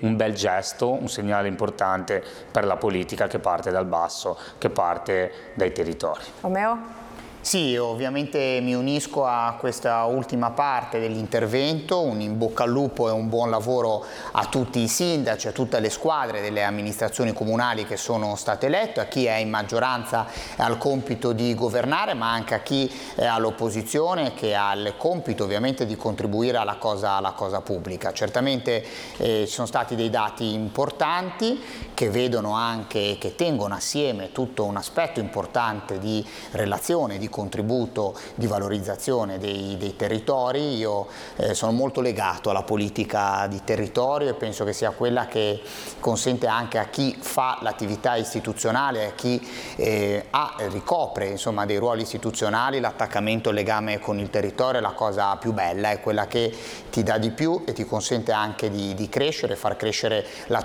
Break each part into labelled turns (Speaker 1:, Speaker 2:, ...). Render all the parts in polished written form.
Speaker 1: un bel gesto, un segnale importante per la politica che parte dal basso, che parte dai territori.
Speaker 2: Romeo?
Speaker 3: Sì, ovviamente mi unisco a questa ultima parte dell'intervento, un in bocca al lupo e un buon lavoro a tutti i sindaci, a tutte le squadre delle amministrazioni comunali che sono state elette, a chi è in maggioranza e ha il compito di governare, ma anche a chi è all'opposizione che ha il compito ovviamente di contribuire alla cosa pubblica. Certamente ci sono stati dei dati importanti che vedono anche, che tengono assieme tutto un aspetto importante di relazione, di contributo, di valorizzazione dei territori. Io sono molto legato alla politica di territorio e penso che sia quella che consente anche a chi fa l'attività istituzionale, a chi ricopre insomma dei ruoli istituzionali, l'attaccamento, il legame con il territorio è la cosa più bella, è quella che ti dà di più e ti consente anche di crescere, far crescere la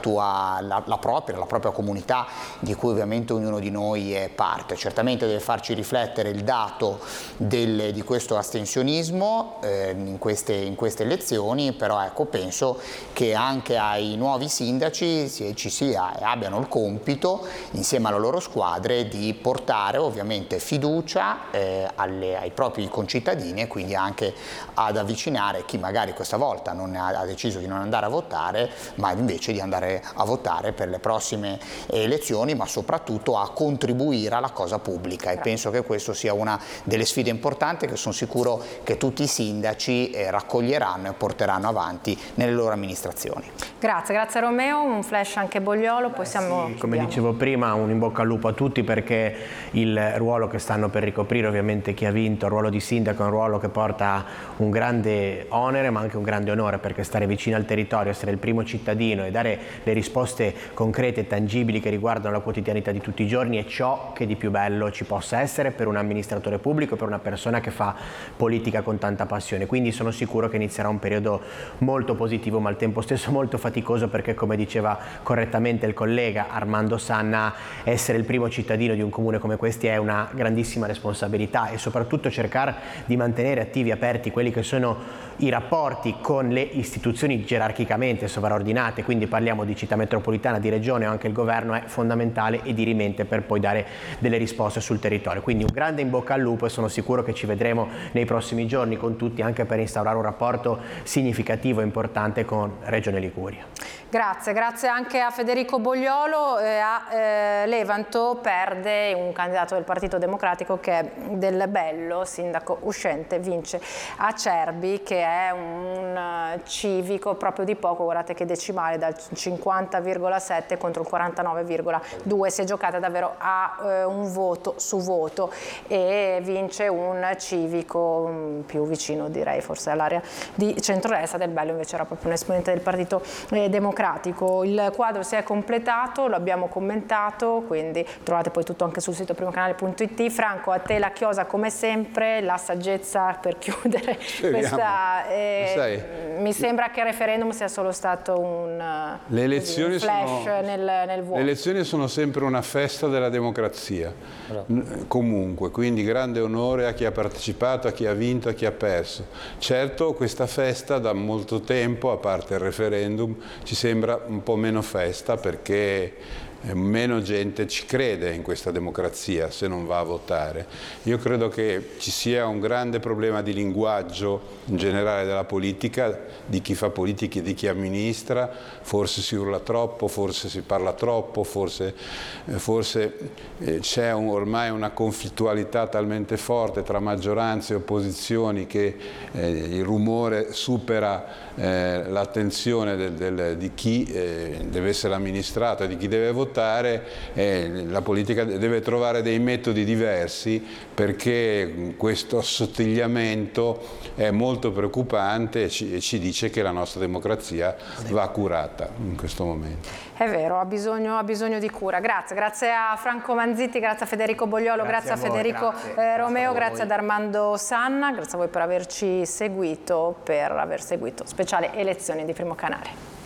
Speaker 3: propria comunità di cui ovviamente ognuno di noi è parte. Certamente deve farci riflettere il dato di questo astensionismo in queste elezioni, però ecco, penso che anche ai nuovi sindaci abbiano il compito, insieme alle loro squadre, di portare ovviamente fiducia ai propri concittadini e quindi anche ad avvicinare chi magari questa volta ha deciso di non andare a votare, ma invece di andare a votare per le prossime elezioni, ma soprattutto a contribuire alla cosa pubblica. E penso che questo sia una delle sfide importanti che sono sicuro che tutti i sindaci raccoglieranno e porteranno avanti nelle loro amministrazioni.
Speaker 2: Grazie Romeo, un flash anche Bogliolo, poi siamo...
Speaker 4: Sì, come dicevo prima, un in bocca al lupo a tutti, perché il ruolo che stanno per ricoprire, ovviamente chi ha vinto il ruolo di sindaco è un ruolo che porta un grande onere ma anche un grande onore, perché stare vicino al territorio, essere il primo cittadino e dare le risposte concrete e tangibili che riguardano la quotidianità di tutti i giorni è ciò che di più bello ci possa essere per un amministratore pubblico, per una persona che fa politica con tanta passione. Quindi sono sicuro che inizierà un periodo molto positivo ma al tempo stesso molto faticoso, perché come diceva correttamente il collega Armando Sanna, essere il primo cittadino di un comune come questi è una grandissima responsabilità, e soprattutto cercare di mantenere attivi e aperti quelli che sono i rapporti con le istituzioni gerarchicamente sovraordinate, quindi parliamo di città metropolitana, di regione o anche il governo, è fondamentale e dirimente per poi dare delle risposte sul territorio. Quindi un grande in bocca al lupo e sono sicuro che ci vedremo nei prossimi giorni con tutti, anche per instaurare un rapporto significativo e importante con Regione Liguria.
Speaker 2: Grazie anche a Federico Bogliolo. A Levanto perde un candidato del Partito Democratico che è Del Bello, sindaco uscente, vince Acerbi, che è un civico proprio di poco, guardate che decimale, dal 50,7 contro il 49,2, si è giocata davvero a un voto su voto e vince un civico più vicino, direi forse all'area di centrodestra. Del Bello invece era proprio un esponente del Partito Democratico. Il quadro si è completato, lo abbiamo commentato, quindi trovate poi tutto anche sul sito primocanale.it. Franco, a te la chiosa come sempre, la saggezza per chiudere questa. Mi sembra che il referendum sia solo stato un flash nel vuoto.
Speaker 5: Le elezioni sono sempre una festa della democrazia, comunque, quindi grande onore a chi ha partecipato, a chi ha vinto, a chi ha perso. Certo, questa festa da molto tempo, a parte il referendum, ci sembra un po' meno festa, perché meno gente ci crede in questa democrazia se non va a votare. Io credo che ci sia un grande problema di linguaggio in generale della politica, di chi fa politica e di chi amministra. Forse si urla troppo, forse si parla troppo, forse c'è ormai una conflittualità talmente forte tra maggioranze e opposizioni che il rumore supera l'attenzione di chi deve essere amministrato e di chi deve votare. La politica deve trovare dei metodi diversi, perché questo assottigliamento è molto preoccupante e ci dice che la nostra democrazia va curata in questo momento.
Speaker 2: È vero, ha bisogno di cura. Grazie a Franco Manzitti, grazie a Federico Bogliolo, grazie a Federico Romeo, grazie ad Armando Sanna, grazie a voi per averci seguito, per aver seguito speciale elezioni di Primo Canale.